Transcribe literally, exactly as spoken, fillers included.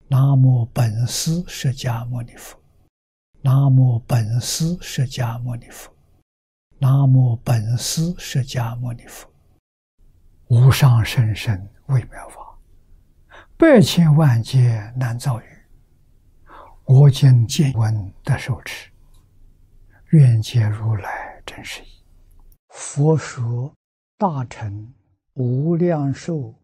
南无本师释迦牟尼佛，南无本师释迦牟尼佛，南无本师释迦牟尼佛。无上甚深微妙法，百千万劫难遭遇。我今见闻得受持，愿解如来真实义。佛说大乘无量寿